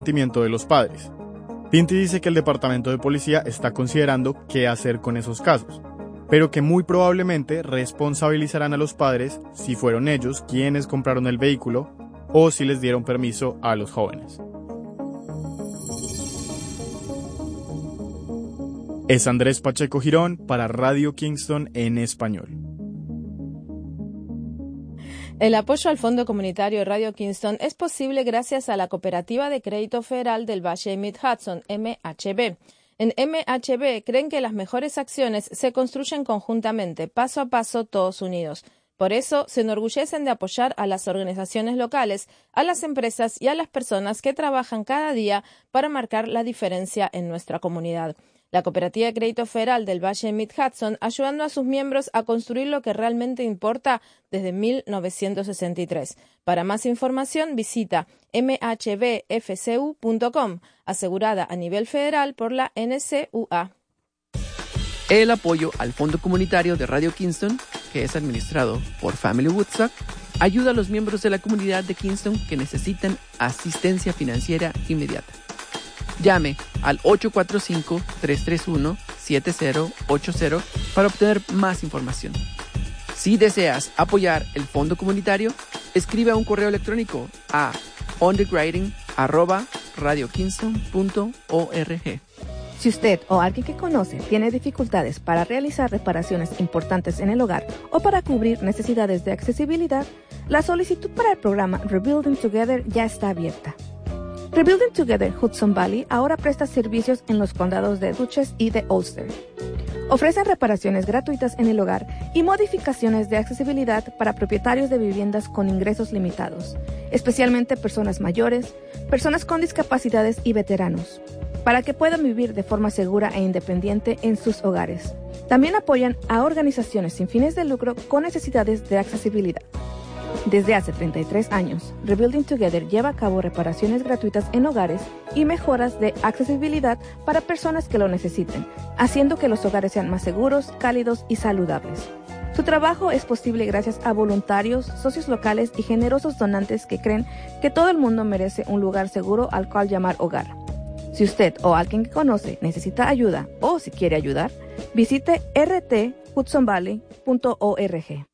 consentimiento de los padres. Pinti dice que el departamento de policía está considerando qué hacer con esos casos, pero que muy probablemente responsabilizarán a los padres si fueron ellos quienes compraron el vehículo o si les dieron permiso a los jóvenes. Es Andrés Pacheco Girón para Radio Kingston en español. El apoyo al Fondo Comunitario Radio Kingston es posible gracias a la Cooperativa de Crédito Federal del Valle Mid-Hudson, MHB. En MHB creen que las mejores acciones se construyen conjuntamente, paso a paso, todos unidos. Por eso, se enorgullecen de apoyar a las organizaciones locales, a las empresas y a las personas que trabajan cada día para marcar la diferencia en nuestra comunidad. La Cooperativa de Crédito Federal del Valle Mid-Hudson, ayudando a sus miembros a construir lo que realmente importa desde 1963. Para más información, visita mhbfcu.com, asegurada a nivel federal por la NCUA. El apoyo al Fondo Comunitario de Radio Kingston, que es administrado por Family Woodstock, ayuda a los miembros de la comunidad de Kingston que necesitan asistencia financiera inmediata. Llame al 845-331-7080 para obtener más información. Si deseas apoyar el Fondo Comunitario, escribe un correo electrónico a underwriting@radiokingston.org. Si usted o alguien que conoce tiene dificultades para realizar reparaciones importantes en el hogar o para cubrir necesidades de accesibilidad, la solicitud para el programa Rebuilding Together ya está abierta. Rebuilding Together Hudson Valley ahora presta servicios en los condados de Dutchess y de Ulster. Ofrecen reparaciones gratuitas en el hogar y modificaciones de accesibilidad para propietarios de viviendas con ingresos limitados, especialmente personas mayores, personas con discapacidades y veteranos, para que puedan vivir de forma segura e independiente en sus hogares. También apoyan a organizaciones sin fines de lucro con necesidades de accesibilidad. Desde hace 33 años, Rebuilding Together lleva a cabo reparaciones gratuitas en hogares y mejoras de accesibilidad para personas que lo necesiten, haciendo que los hogares sean más seguros, cálidos y saludables. Su trabajo es posible gracias a voluntarios, socios locales y generosos donantes que creen que todo el mundo merece un lugar seguro al cual llamar hogar. Si usted o alguien que conoce necesita ayuda o si quiere ayudar, visite rthudsonvalley.org.